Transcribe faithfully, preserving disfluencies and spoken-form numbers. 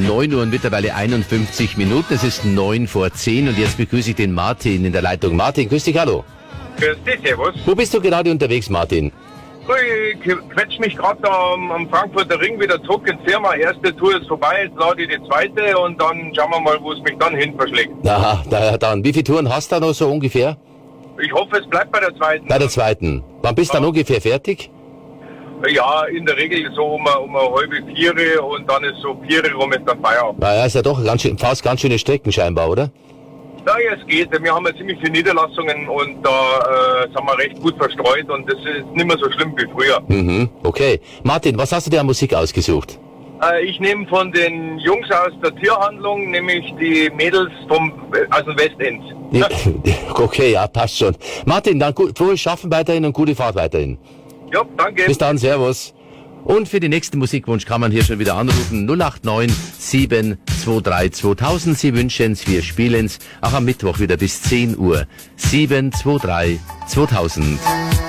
neun Uhr und mittlerweile einundfünfzig Minuten. Es ist neun vor zehn und jetzt begrüße ich den Martin in der Leitung. Martin, grüß dich, hallo. Grüß dich, servus. Wo bist du gerade unterwegs, Martin? Ich quetsch mich gerade da am, am Frankfurter Ring wieder zurück ins Firma. Erste Tour ist vorbei, jetzt lade ich die zweite und dann schauen wir mal, wo es mich dann hin verschlägt. Aha, daher dann. Wie viele Touren hast du da noch so ungefähr? Ich hoffe, es bleibt bei der zweiten. Bei der zweiten. Wann bist du dann ungefähr fertig? Ja, in der Regel so um, um eine halbe Viere und dann ist so Viere rum ist dann Feierabend. Naja, ist ja doch ganz schön, fast ganz schöne Strecken scheinbar, oder? Ja, es geht. Wir haben ja ziemlich viele Niederlassungen und da äh, sind wir recht gut verstreut und das ist nicht mehr so schlimm wie früher. Mhm, okay. Martin, was hast du dir an Musik ausgesucht? Äh, ich nehme von den Jungs aus der Tierhandlung, nämlich die Mädels vom, aus dem Westend. Ja, okay, ja, passt schon. Martin, dann gut, frohes Schaffen weiterhin und gute Fahrt weiterhin. Ja, danke. Bis dann, servus. Und für den nächsten Musikwunsch kann man hier schon wieder anrufen. null acht neun sieben zwei drei zweitausend. Sie wünschen's, wir spielen's. Auch am Mittwoch wieder bis zehn Uhr. sieben zwei drei zweitausend.